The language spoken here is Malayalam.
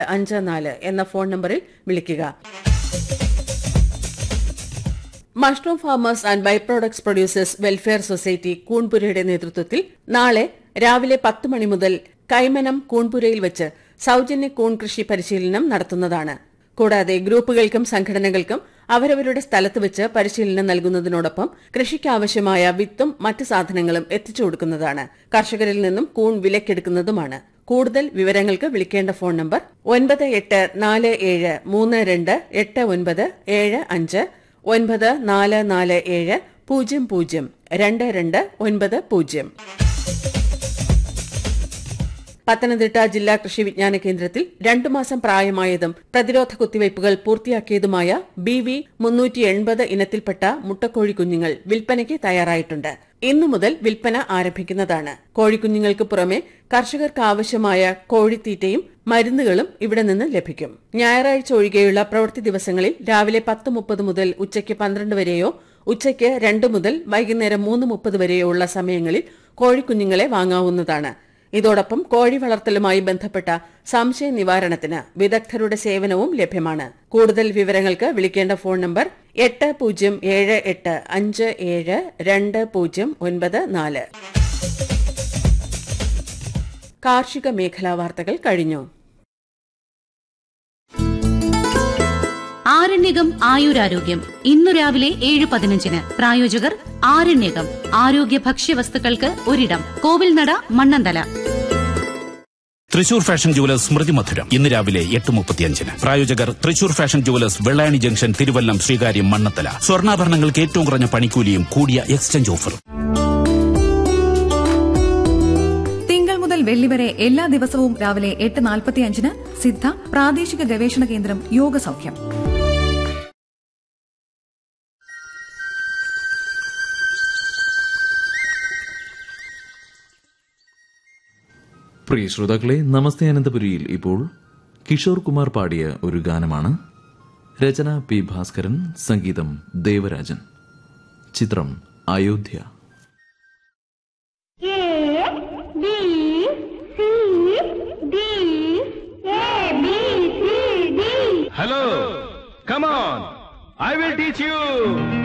54 എന്ന ഫോൺ നമ്പറിൽ വിളിക്കുക. Mushroom farmers and by products producers welfare society കൂൺപുരയുടെ നേതൃത്വത്തിൽ നാളെ രാവിലെ 10 മണി മുതൽ കൈമനം കൂൺപുരയിൽ വെച്ച് സൌജന്യ കൂൺ കൃഷി പരിശീലനം നടത്തുന്നതാണ്. കൂടാതെ ഗ്രൂപ്പുകൾക്കും സംഘടനകൾക്കും അവരവരുടെ സ്ഥലത്ത് വെച്ച് പരിശീലനം നൽകുന്നതിനോടൊപ്പം കൃഷിക്കാവശ്യമായ വിത്തും മറ്റ് സാധനങ്ങളും എത്തിച്ചു കൊടുക്കുന്നതാണ്. കർഷകരിൽ നിന്നും കൂൺ വിലക്കെടുക്കുന്നതുമാണ്. കൂടുതൽ വിവരങ്ങൾക്ക് വിളിക്കേണ്ട ഫോൺ നമ്പർ 9847328975 9447002290. പത്തനംതിട്ട ജില്ലാ കൃഷി വിജ്ഞാന കേന്ദ്രത്തിൽ 2 മാസം പ്രായമായതും പ്രതിരോധ കുത്തിവയ്പുകൾ പൂർത്തിയാക്കിയതുമായ BV380 ഇനത്തിൽപ്പെട്ട മുട്ടക്കോഴി കുഞ്ഞുങ്ങൾ വിൽപ്പനയ്ക്ക് തയ്യാറായിട്ടുണ്ട്. ഇന്നു മുതൽ വിൽപ്പന ആരംഭിക്കുന്നതാണ്. കോഴിക്കുഞ്ഞുങ്ങൾക്ക് പുറമെ കർഷകർക്ക് ആവശ്യമായ കോഴിത്തീറ്റയും മരുന്നുകളും ഇവിടെ നിന്ന് ലഭിക്കും. ഞായറാഴ്ച ഒഴികെയുള്ള പ്രവൃത്തി ദിവസങ്ങളിൽ രാവിലെ 10:30 മുതൽ ഉച്ചയ്ക്ക് 12 വരെയോ ഉച്ചയ്ക്ക് 2 മുതൽ വൈകുന്നേരം 3:30 വരെയോ ഉള്ള സമയങ്ങളിൽ കോഴിക്കുഞ്ഞുങ്ങളെ വാങ്ങാവുന്നതാണ്. ഇതോടൊപ്പം കോഴി വളർത്തലുമായി ബന്ധപ്പെട്ട സംശയ നിവാരണത്തിന് വിദഗ്ധരുടെ സേവനവും ലഭ്യമാണ്. കൂടുതൽ വിവരങ്ങൾക്ക് വിളിക്കേണ്ട ഫോൺ നമ്പർ 8078572094. കാർഷിക മേഖലാ വാർത്തകൾ കഴിഞ്ഞു. ആരണ്യകം ആയുരാരോഗ്യം ഇന്നു രാവിലെ 7:15. പ്രായോജകർ ആരണ്യകം ആരോഗ്യ ഭക്ഷ്യവസ്തുക്കൾക്ക് ഒരിടം, കോവിൽനട, മണ്ണന്തല. തൃശൂർ ഫാഷൻ ജുവലേഴ്സ് സ്മൃതി മധുരം ഇന്ന് രാവിലെ 8:35. പ്രായോജകർ Thrissur fashion jewellers Vellayani junction, Thiruvallam, Sreekaryam, Mannathala. സ്വർണ്ണാഭരണങ്ങൾക്ക് ഏറ്റവും കുറഞ്ഞ പണിക്കൂലിയും കൂടിയ എക്സ്ചേഞ്ച് ഓഫർ. തിങ്കൾ മുതൽ വെള്ളി വരെ എല്ലാ ദിവസവും രാവിലെ 8:45 സിദ്ധ പ്രാദേശിക ഗവേഷണ കേന്ദ്രം യോഗ സൗഖ്യം. പ്രിയ ശ്രോതാക്കളെ, നമസ്തേ അനന്തപുരിയിൽ ഇപ്പോൾ കിഷോർ കുമാർ പാടിയ ഒരു ഗാനമാണ്. രചന പി ഭാസ്കരൻ, സംഗീതം ദേവരാജൻ. ചിത്രം Ayodhya. Hello, come on, I will teach you.